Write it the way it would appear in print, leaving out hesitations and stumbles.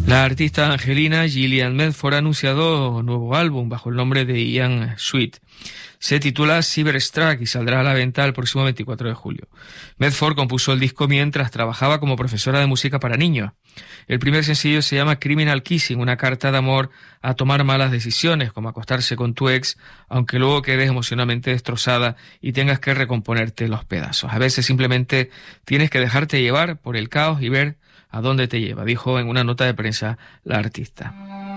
La artista angelina Gillian Medford ha anunciado un nuevo álbum bajo el nombre de Ian Sweet. Se titula Cyberstruck y saldrá a la venta el próximo 24 de julio. Medford compuso el disco mientras trabajaba como profesora de música para niños. El primer sencillo se llama Criminal Kissing, una carta de amor a tomar malas decisiones, como acostarse con tu ex, aunque luego quedes emocionalmente destrozada y tengas que recomponerte los pedazos. A veces simplemente tienes que dejarte llevar por el caos y ver a dónde te lleva, dijo en una nota de prensa la artista.